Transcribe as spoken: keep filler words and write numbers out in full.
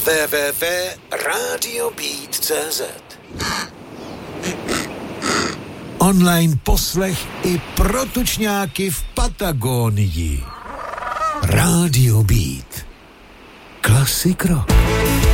w w w tečka radio beat tečka cé zet. Online poslech i pro tučňáky v Patagónii. Radio Beat. Klasik rock.